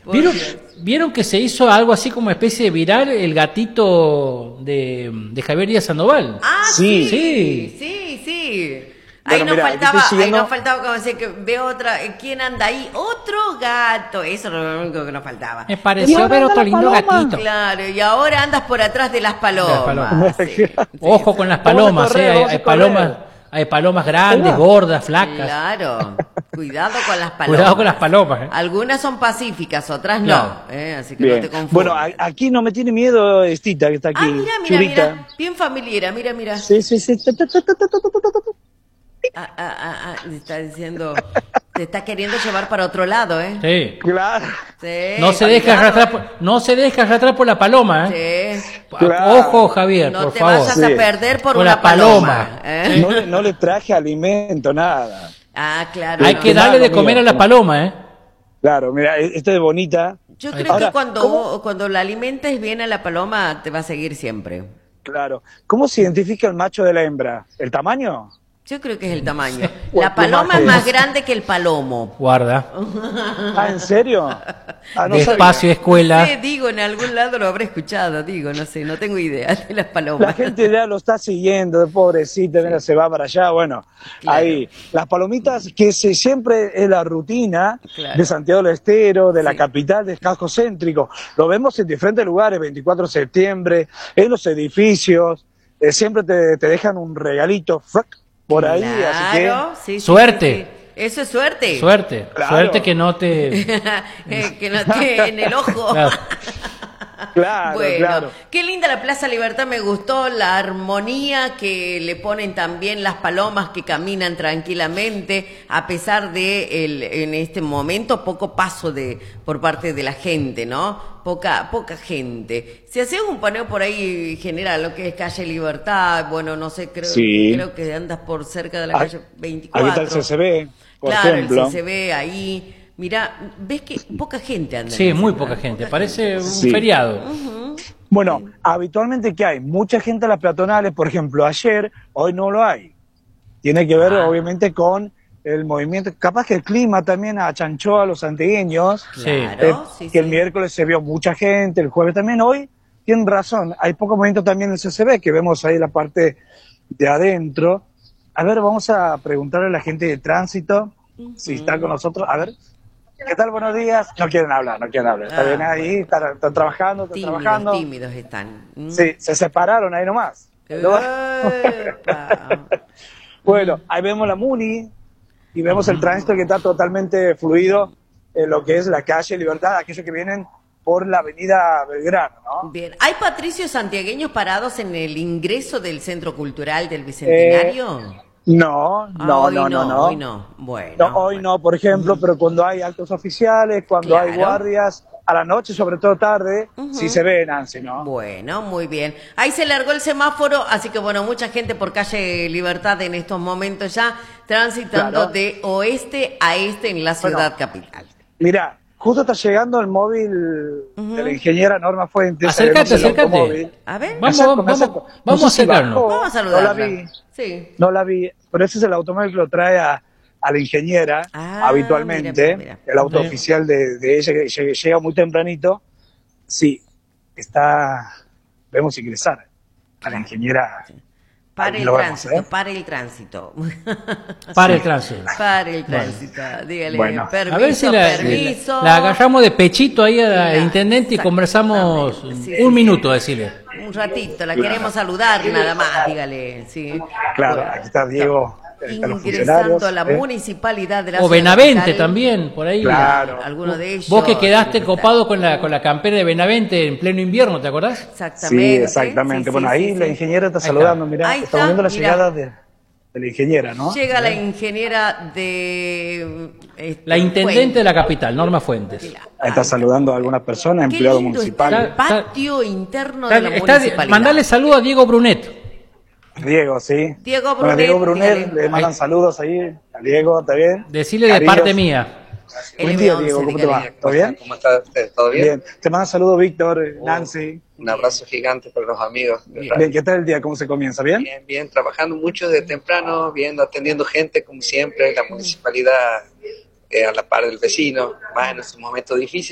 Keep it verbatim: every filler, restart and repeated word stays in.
¿Vieron, ¿Vieron que se hizo algo así como especie de viral el gatito de, de Javier Díaz Sandoval? Ah, sí, sí, sí, sí. Bueno, ahí, nos mirá, faltaba, siguiendo... ahí nos faltaba como decir que veo otra, ¿quién anda ahí? Otro gato, eso es lo único que nos faltaba. Me pareció ver otro lindo gatito. Claro, y ahora andas por atrás de las palomas. De las palomas. Sí. Ojo sí, con las palomas, correr, eh, hay, hay palomas, hay palomas grandes, gordas, flacas. Claro, cuidado con las palomas. Cuidado con las palomas. Eh. Algunas son pacíficas, otras no, claro. eh, así que bien. no te confundas. Bueno, a, aquí no me tiene miedo Estita, que está aquí. Ah, mira, mira, Churita. mira, bien familiar, mira, mira. Sí, sí, sí. Ah, ah, ah, ah, te está diciendo, te está queriendo llevar para otro lado, ¿eh? Sí. Claro. Sí, no se deja arrastrar, por, no se deja arrastrar por la paloma, ¿eh? Sí. Claro. Ojo, Javier, no por te favor. vayas sí. a perder por, por una la paloma. paloma ¿eh? no, le, no le traje alimento, nada. Ah, claro. Hay no. que darle de comer a la paloma, ¿eh? Claro, mira, esto es bonita. Yo creo Ahora, que cuando, cuando la alimentes bien a la paloma te va a seguir siempre. Claro. ¿Cómo se identifica el macho de la hembra? ¿El tamaño? Yo creo que es el tamaño. La paloma es más grande que el palomo. Guarda. Ah, ¿en serio? Ah, no Despacio, sabía. escuela. Sí, digo, en algún lado lo habré escuchado, digo, no sé, no tengo idea de las palomas. La gente ya lo está siguiendo, pobrecita, mira, se va para allá, bueno, claro. Ahí. Las palomitas, que se, siempre es la rutina claro. de Santiago del Estero, de sí. la capital, del casco céntrico. Lo vemos en diferentes lugares, veinticuatro de septiembre, en los edificios, eh, siempre te, te dejan un regalito, frac, por ahí, claro, así que... Sí, sí, suerte. Sí, sí. Eso es suerte. Suerte. Claro. Suerte que no te... eh, que no te en el ojo. Claro. Claro, bueno, claro. Qué linda la Plaza Libertad, me gustó la armonía que le ponen también las palomas que caminan tranquilamente, a pesar de el, en este momento poco paso de por parte de la gente, ¿no? Poca poca gente. Si hacías un paneo por ahí general, lo que es calle Libertad, bueno, no sé, creo, sí. creo que andas por cerca de la calle veinticuatro. Ahí está el C C B, por claro, ejemplo. el C C B ahí. Mirá, ves que poca gente anda. Sí, muy poca gente, poca parece gente. un sí. feriado. Uh-huh. Bueno, sí. habitualmente ¿qué hay? Mucha gente en las peatonales, por ejemplo, ayer, hoy no lo hay. Tiene que ver, ah. obviamente, con el movimiento, capaz que el clima también achanchó a los santiagueños, claro, eh, sí, que sí. el miércoles se vio mucha gente, el jueves también, hoy tienen razón, hay poco movimiento también en el C C B, que vemos ahí la parte de adentro. A ver, vamos a preguntarle a la gente de tránsito, uh-huh. si está con nosotros, a ver. ¿Qué tal? Buenos días. No quieren hablar, no quieren hablar. Está ah, bien ahí, bueno. están, están trabajando, están tímidos, trabajando. Tímidos están. Mm. Sí, se separaron ahí nomás. Bueno, ahí vemos la Muni y vemos el tránsito que está totalmente fluido en lo que es la calle Libertad, aquellos que vienen por la avenida Belgrano, ¿no? Bien. ¿Hay patricios santiagueños parados en el ingreso del Centro Cultural del Bicentenario? Eh, No, no, ah, no, no, no. Hoy no, bueno. No, hoy bueno. no, por ejemplo, pero cuando hay actos oficiales, cuando claro. hay guardias, a la noche, sobre todo tarde, uh-huh. sí se ve, Nancy, ¿no? Bueno, muy bien. Ahí se largó el semáforo, así que bueno, mucha gente por calle Libertad en estos momentos ya transitando claro. de oeste a este en la ciudad bueno, capital. Mira, justo está llegando el móvil uh-huh. de la ingeniera Norma Fuentes. Acércate, acércate. A ver. Vamos, acerco, vamos, acerco. vamos no a acercarnos. Si vamos a saludarla. No la vi. Sí. No la vi, pero ese es el automóvil que lo trae a, a la ingeniera ah, habitualmente, mira, mira. el auto sí. oficial de, de ella que llega muy tempranito. Sí, está, vemos ingresar a la ingeniera. Sí. Para el tránsito, vemos, ¿eh? para el tránsito. Para el tránsito. Para el tránsito. Bueno. Dígale, bueno. permiso, a ver si la, permiso. La, la agarramos de pechito ahí a la sí, intendente y conversamos sí, un sí, minuto, sí. decirle. Un ratito, la claro. queremos saludar nada más, dígale. Sí. Claro, bueno. aquí está Diego. Ingresando a la ¿eh? municipalidad de la o Benavente también, por ahí. Claro. Alguno de ellos. Vos que quedaste copado con la con la campera de Benavente en pleno invierno, ¿te acordás? Exactamente. Sí, exactamente. Sí, bueno, sí, ahí sí, la sí. ingeniera está ahí saludando, está. mirá, ahí estamos viendo la mirá. llegada de, de la ingeniera, ¿no? Llega la ingeniera de... Este, la intendente Fuentes. de la capital, Norma Fuentes. Ahí está saludando a alguna persona, empleado municipal. El patio está, interno está, de la está, municipalidad. Mandale saludo a Diego Brunet. Diego, sí. Diego Brunet. Bueno, Diego Brunet, dígale. le mandan saludos ahí. A Diego, ¿está bien? Decirle de parte mía. Buen día, Diego, ¿cómo te va? ¿Todo bien? ¿Cómo está usted? ¿Todo bien? Bien. Te manda saludos, Víctor, Nancy. Un abrazo gigante para los amigos. Bien, ¿qué tal el día? ¿Cómo se comienza? ¿Bien? Bien, bien. Trabajando mucho desde temprano, viendo, atendiendo gente, como siempre, la municipalidad eh, a la par del vecino, más en estos momentos difíciles.